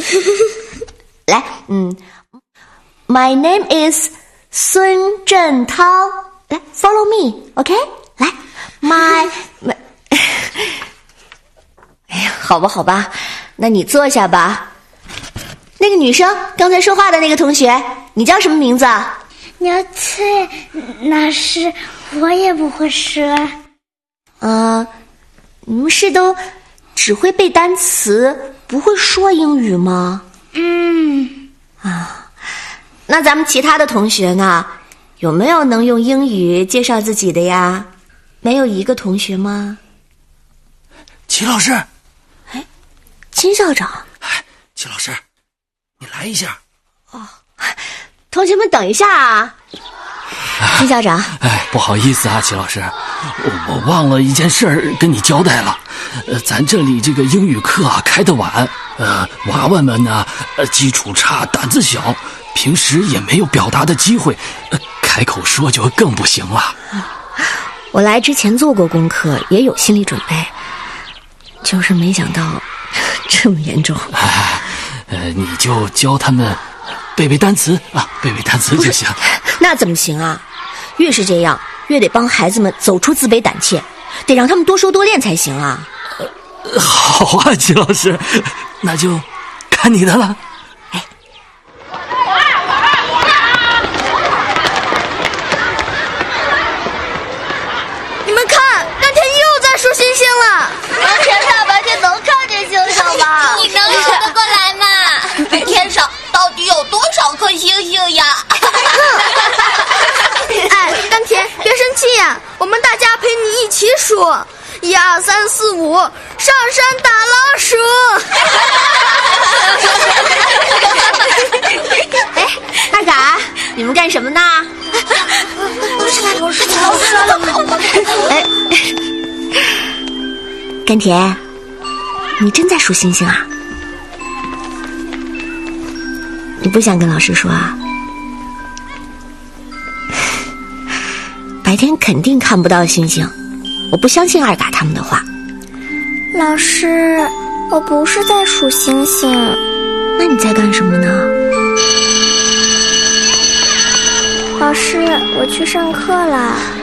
来，My name is 孙振涛。来 ，Follow me，OK？、来 ，My， 哎呀，好吧，那你坐下吧。那个女生刚才说话的那个同学，你叫什么名字啊？ 苗翠，老师，我也不会说。 你们是都只会背单词，不会说英语吗？那咱们其他的同学呢？有没有能用英语介绍自己的呀？没有一个同学吗？ 齐老师， 金校长， 齐老师，你来一下。 同学们等一下啊！金校长， 不好意思啊，齐老师，我忘了一件事儿跟你交代了。咱这里这个英语课开得晚，娃娃们呢，基础差，胆子小，平时也没有表达的机会，开口说就更不行了。 我来之前做过功课，也有心理准备，就是没想到这么严重。 你就教他们背单词啊，背单词就行。 那怎么行啊？越是这样，越得帮孩子们走出自卑胆怯，得让他们多说多练才行啊。 好啊，齐老师，那就看你的了。 你们看，甘田又在数星星了。 白天能看见星星吗？你能数得过来吗？天上到底有多少颗星星呀？ 甘田，别生气呀，我们大家陪你一起数，1、2、3、4、5，上山打老鼠。 大嘎，你们干什么呢？ 老师， 甘田，你真在数星星啊？你不想跟老师说啊？白天肯定看不到星星，我不相信二嘎他们的话。 老师，我不是在数星星。 那你在干什么呢？ 老师，我去上课了。